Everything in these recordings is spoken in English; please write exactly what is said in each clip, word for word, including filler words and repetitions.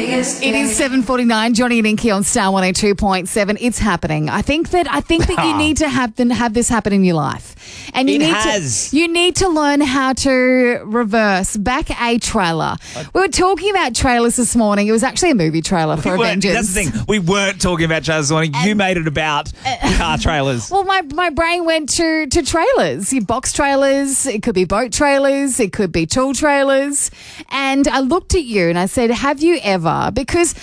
biggest It is seven forty-nine. Johnny and Inky on Star one oh two point seven. It's happening. I think that I think that you need to have have this happen in your life, and you It need has. to you need to learn how to reverse back a trailer. We were talking about trailers this morning. It was actually a movie trailer for We weren't- Avengers. That's the thing. We weren't talking about trailers this morning. You made it about car trailers. Well, my, my brain went to, to trailers, your box trailers. It could be boat trailers. It could be tool trailers. And I looked at you and I said, have you ever, because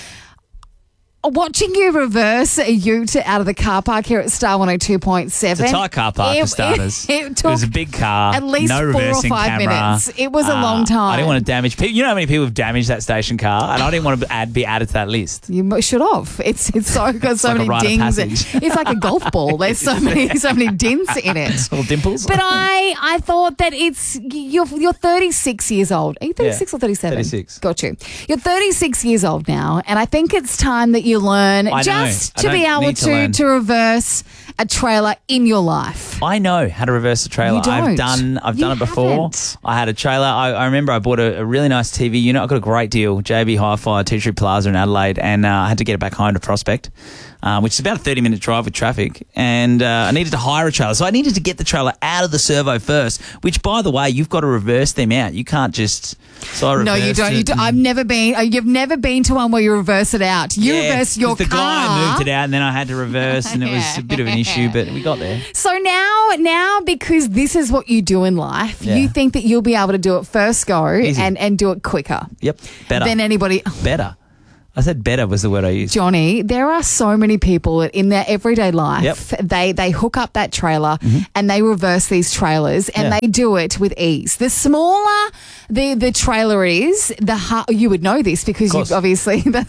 watching you reverse a ute out of the car park here at Star one oh two point seven. It's a tight car park it, for starters. It, it took was a big car. at least no four or reversing five camera. minutes. It was a Uh, long time. I didn't want to damage people. You know how many people have damaged that station car? And I didn't want to add, be added to that list. You mo- should have. It's it's so got so like a many rite of dings. And, passage. it's like a golf ball. There's so many so many dents in it. Little dimples. But I, I thought that it's you're you're thirty-six years old. Are you thirty-six Yeah, or thirty-seven? thirty-six. Got you. You're thirty-six years old now, and I think it's time that you learn I know. just I to be don't able need to to learn. to reverse a trailer in your life. I know how to reverse a trailer. You don't. I've done I've You done it before. haven't. I had a trailer. I, I remember I bought a, a really nice T V unit. I got a great deal, J B Hi-Fi, Tea Tree Plaza in Adelaide, and uh, I had to get it back home to Prospect, uh, which is about a thirty minute drive with traffic, and uh, I needed to hire a trailer. So I needed to get the trailer out of the servo first, which, by the way, you've got to reverse them out. You can't just... So I No, you reversed don't. it You do, and- I've never been. uh, You've never been to one where you reverse it out. You Yeah, reverse your 'cause the car. guy moved it out, and then I had to reverse, and it was a bit of an issue, but we got there. So now, now because this is what you do in life, Yeah. you think that you'll be able to do it first go Easy. and, and do it quicker Yep, better. than anybody. better. I said better was the word I used. Johnny, there are so many people in their everyday life. Yep. They they hook up that trailer and they reverse these trailers and Yeah. they do it with ease. The smaller the the trailer is, the har- you would know this because course. you've obviously that's,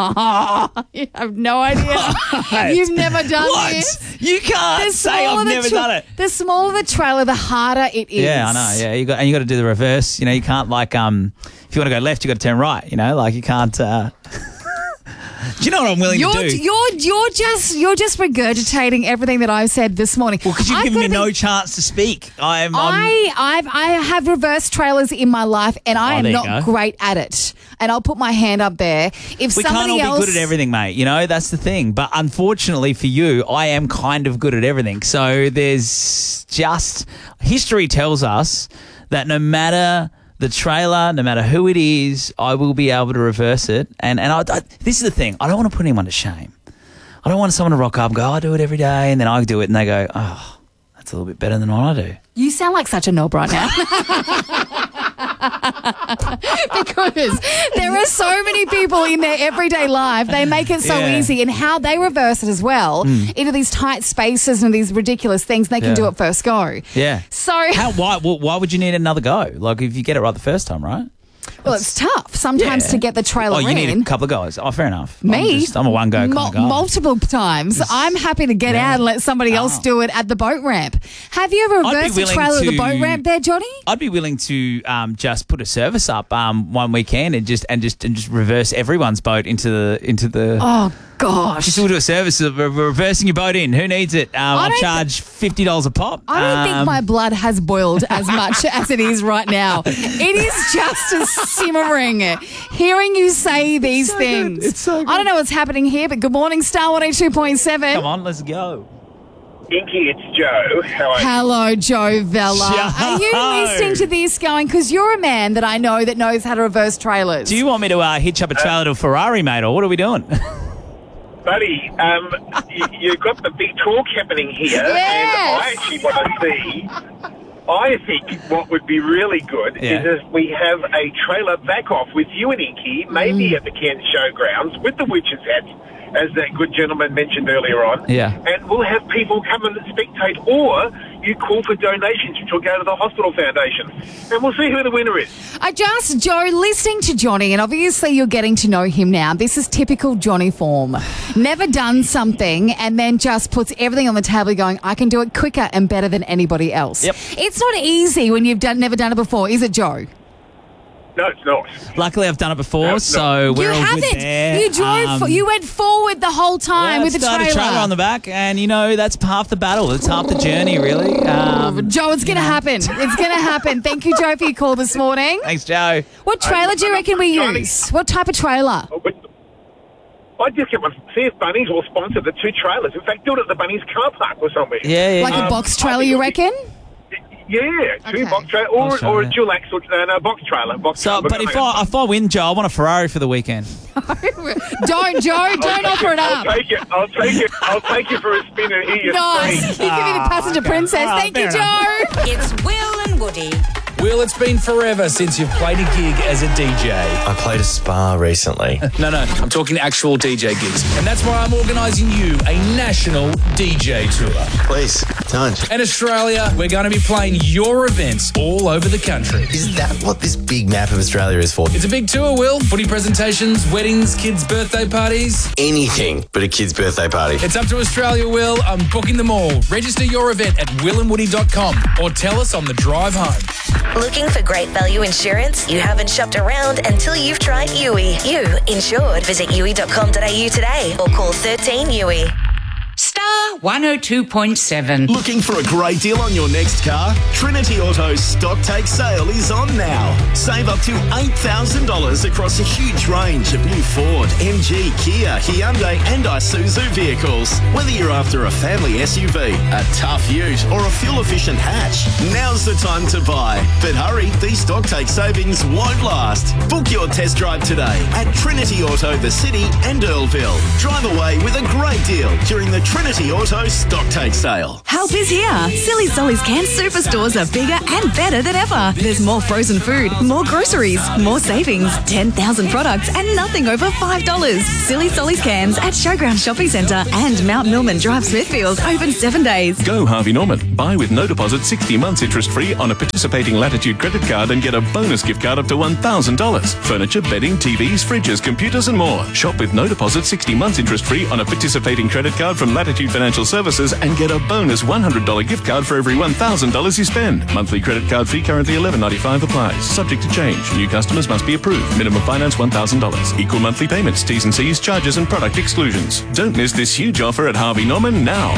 you have no idea. You've never done What? this. You can't The say I've smaller the never tra- done it. The smaller the trailer, the harder it is. Yeah, I know. Yeah, you got and you got to do the reverse. You know, you can't like um, if you want to go left, you got to turn right. You know, like you can't. Uh... do you know what I'm willing You're to do? you're you're just you're just regurgitating everything that I've said this morning. well, because you've I've given me gotta be- no chance to speak. I'm. I'm I I've I have reverse trailers in my life, and I Oh, am there you not go. great at it. And I'll put my hand up there. If we can't somebody all else, be good at everything, mate. You know, that's the thing. But unfortunately for you, I am kind of good at everything. So there's just history tells us that no matter the trailer, no matter who it is, I will be able to reverse it. And and I, I, this is the thing. I don't want to put anyone to shame. I don't want someone to rock up and go, I do it every day, and then I do it, and they go, oh, that's a little bit better than what I do. You sound like such a knob right now. Because there are so many people in their everyday life, they make it so Yeah. easy, and how they reverse it as well into these tight spaces and these ridiculous things. They can Yeah. do it first go. Yeah. So, How? Why? Well, why would you need another go? Like if you get it right the first time, right? well, it's tough sometimes Yeah. to get the trailer Oh, you in. need a couple of goes. Oh, fair enough. Me? I'm, just, I'm a one go kind Mul- of guy. multiple times. I'm happy to get Yeah. out and let somebody else Oh. do it at the boat ramp. Have you ever I'd be reversed a willing trailer at the to- boat ramp there, Johnny? I'd be willing to um, just put a service up um, one weekend and just and just and just reverse everyone's boat into the into the. Oh gosh. Just we'll do a service of re- reversing your boat in. Who needs it? Um, I'll don't charge fifty dollars a pop. I don't think Um, my blood has boiled as much as it is right now. It is just a simmering. Hearing you say these so things. good. It's so I don't know what's happening here, but good morning, Star one oh two point seven. Come on, let's go. Inky, it's Joe. How are you? Hello, Joe Vella. Joe. Are you listening to this going, because you're a man that I know that knows how to reverse trailers. Do you want me to uh, hitch up a trailer to a Ferrari, mate, or what are we doing? Buddy, um, you, you've got the big talk happening here, and Yes. I actually want to see... I think what would be really good Yeah. is if we have a trailer back-off with you and Inky, maybe Mm. at the Kent Showgrounds, with the witches' hats, as that good gentleman mentioned earlier on. Yeah. And we'll have people come and spectate, or you call for donations, which will go to the Hospital Foundation. And we'll see who the winner is. I just, Joe, listening to Johnny, and obviously you're getting to know him now. This is typical Johnny form. Never done something and then just puts everything on the table going, I can do it quicker and better than anybody else. Yep. It's not easy when you've done never done it before, is it, Joe? No, it's not. Luckily, I've done it before, No, no. so we're you all haven't. good there. You drove. Um, for, you went forward the whole time yeah, with the started trailer. a trailer on the back, and you know that's half the battle. It's half the journey, really. Um, Joe, it's going to happen. It's going to happen. Thank you, Joe, for your call this morning. thanks, Joe. What trailer do you reckon we Johnny. use? What type of trailer? With, I'd just get one, see if Bunnings will sponsor the two trailers. In fact, do it at the Bunnings car park or somewhere. Yeah, yeah. Like yeah. a box trailer, you reckon? Yeah, two Okay. box trailer or, Box or a trailer. dual axle, uh, no, box trailer. Box So, trailer. but if I if I win, Joe, I want a Ferrari for the weekend. Don't, Joe. Don't offer it I'll up. take it. I'll take it. I'll take you for a spin and hear you Nice. You scream. give me the passenger princess. Ah, Thank you, fair Joe. It's Will and Woody. Will, it's been forever since you've played a gig as a D J. I played a spa recently. No, no, I'm talking actual D J gigs. And that's why I'm organising you a national D J tour. Please, don't. In Australia, we're going to be playing your events all over the country. Is that what this big map of Australia is for? It's a big tour, Will. Footy presentations, weddings, kids' birthday parties. Anything but a kid's birthday party. It's up to Australia, Will. I'm booking them all. Register your event at will and woody dot com or tell us on the drive home. Looking for great value insurance? You haven't shopped around until you've tried U I. You insured. Visit u i dot com dot a u today or call thirteen U I. Star one oh two point seven. Looking for a great deal on your next car? Trinity Auto's stock take sale is on now. Save up to eight thousand dollars across a huge range of new Ford, M G, Kia, Hyundai and Isuzu vehicles. Whether you're after a family S U V, a tough ute or a fuel-efficient hatch, now's the time to buy. But hurry, these stock take savings won't last. Book your test drive today at Trinity Auto, the City and Earlville. Drive away with a great deal during the Trinity Auto stock take sale. Help is here. Silly Solly's Cans superstores are bigger and better than ever. There's more frozen food, more groceries, more savings, ten thousand products and nothing over five dollars. Silly Solly's Cans at Showground Shopping Centre and Mount Milman Drive, Smithfield. Open seven days. Go Harvey Norman. Buy with no deposit sixty months interest free on a participating Latitude credit card and get a bonus gift card up to one thousand dollars. Furniture, bedding, T Vs, fridges, computers and more. Shop with no deposit sixty months interest free on a participating credit card from Latitude Financial Services and get a bonus one hundred dollars gift card for every one thousand dollars you spend. Monthly credit card fee currently eleven ninety-five applies. Subject to change. New customers must be approved. Minimum finance one thousand dollars. Equal monthly payments. T's and C's, charges and product exclusions. Don't miss this huge offer at Harvey Norman now.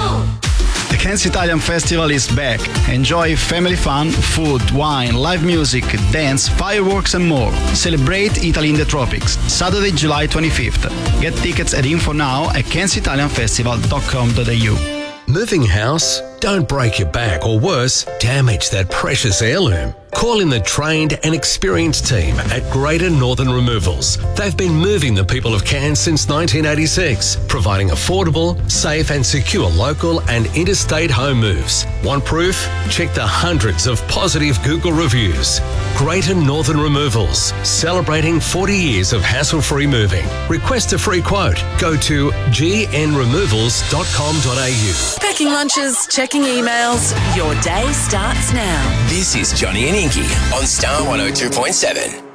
The Cairns Italian Festival is back. Enjoy family fun, food, wine, live music, dance, fireworks and more. Celebrate Italy in the tropics. Saturday, July twenty-fifth. Get tickets at info now at cairns italian festival dot com dot a u. Moving house? Don't break your back or worse, damage that precious heirloom. Call in the trained and experienced team at Greater Northern Removals. They've been moving the people of Cairns since nineteen eighty-six, providing affordable, safe and secure local and interstate home moves. Want proof? Check the hundreds of positive Google reviews. Greater Northern Removals, celebrating forty years of hassle-free moving. Request a free quote. Go to g n removals dot com dot a u. Packing lunches, checking emails. Your day starts now. This is Johnny and Inky on Star one oh two point seven.